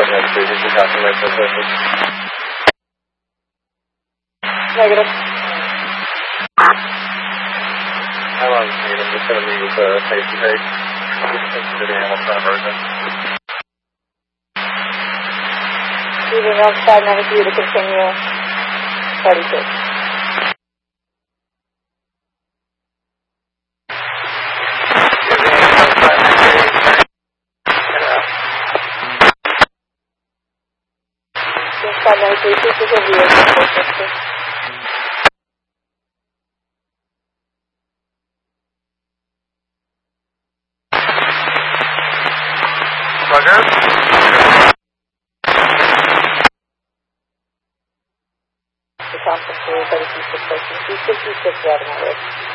Negative. How long is it? I'm just going to meet with face-to-face. Considering Hamilton Emergent. Leaving outside 92 to continue 32. Inside 93, this is a vehicle. Roger. The conference 32 6 routing already.